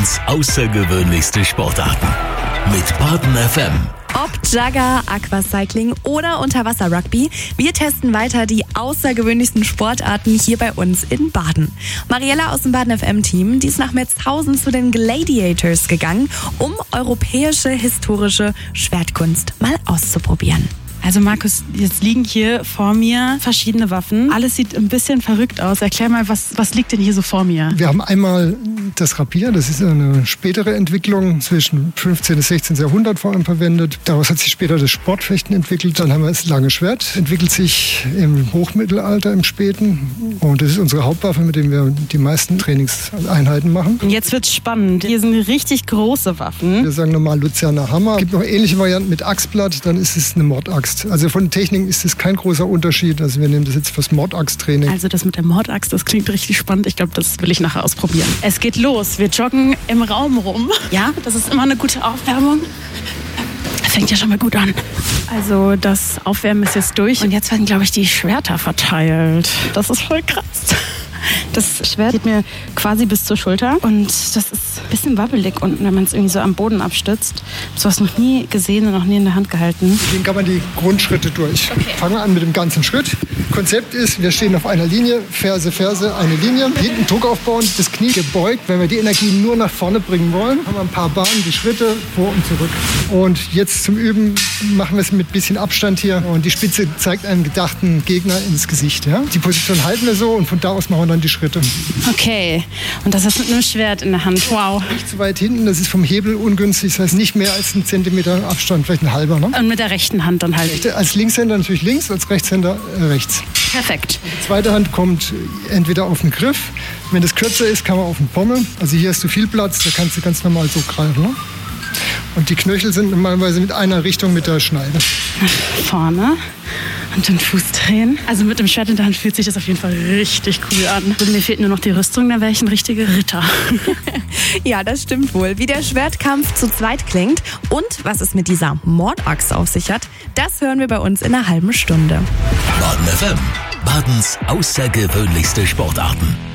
Badens außergewöhnlichste Sportarten. Mit Baden FM. Ob Jugger, Aquacycling oder Unterwasser-Rugby, wir testen weiter die außergewöhnlichsten Sportarten hier bei uns in Baden. Mariella aus dem Baden FM-Team, die ist nach Metzhausen zu den Gladiators gegangen, um europäische historische Schwertkunst mal auszuprobieren. Also Markus, jetzt liegen hier vor mir verschiedene Waffen. Alles sieht ein bisschen verrückt aus. Erklär mal, was liegt denn hier so vor mir? Wir haben einmal das Rapier, das ist eine spätere Entwicklung, zwischen 15. und 16. Jahrhundert vor allem verwendet. Daraus hat sich später das Sportfechten entwickelt. Dann haben wir das lange Schwert, entwickelt sich im Hochmittelalter, im Späten. Und das ist unsere Hauptwaffe, mit der wir die meisten Trainingseinheiten machen. Jetzt wird's spannend. Hier sind richtig große Waffen. Wir sagen normal Luzerner Hammer. Es gibt noch ähnliche Varianten mit Axtblatt, dann ist es eine Mordaxt. Also von den Techniken ist es kein großer Unterschied. Also wir nehmen das jetzt fürs Mordaxt-Training. Also das mit der Mordaxt, das klingt richtig spannend. Ich glaube, das will ich nachher ausprobieren. Es geht los. Wir joggen im Raum rum. Ja, das ist immer eine gute Aufwärmung. Fängt ja schon mal gut an. Also das Aufwärmen ist jetzt durch. Und jetzt werden, glaube ich, die Schwerter verteilt. Das ist voll krass. Das Schwert geht mir quasi bis zur Schulter und das ist ein bisschen wabbelig unten, wenn man es irgendwie so am Boden abstützt. Ich habe sowas noch nie gesehen und noch nie in der Hand gehalten. Gehen kann man die Grundschritte durch. Okay. Fangen wir an mit dem ganzen Schritt. Konzept ist, wir stehen auf einer Linie, Ferse, eine Linie. Hinten Druck aufbauen, das Knie gebeugt. Wenn wir die Energie nur nach vorne bringen wollen, haben wir ein paar Bahnen, die Schritte vor und zurück. Und jetzt zum Üben machen wir es mit ein bisschen Abstand hier. Und die Spitze zeigt einen gedachten Gegner ins Gesicht. Ja? Die Position halten wir so und von da aus machen wir dann die Schritte. Okay, und das ist mit einem Schwert in der Hand. Wow. Nicht zu weit hinten, das ist vom Hebel ungünstig. Das heißt nicht mehr als 1 Zentimeter Abstand, vielleicht ein halber. Ne? Und mit der rechten Hand dann halt. Als Linkshänder natürlich links, als Rechtshänder rechts. Perfekt. Die zweite Hand kommt entweder auf den Griff. Wenn das kürzer ist, kann man auf den Pommel. Also hier hast du viel Platz, da kannst du ganz normal so greifen. Ne? Und die Knöchel sind normalerweise mit einer Richtung mit der Schneide. Vorne und den Fuß drehen. Also mit dem Schwert in der Hand fühlt sich das auf jeden Fall richtig cool an. Und mir fehlt nur noch die Rüstung, dann wäre ich ein richtiger Ritter. Ja, das stimmt wohl. Wie der Schwertkampf zu zweit klingt und was es mit dieser Mordaxt auf sich hat, das hören wir bei uns in einer halben Stunde. Baden FM. Badens außergewöhnlichste Sportarten.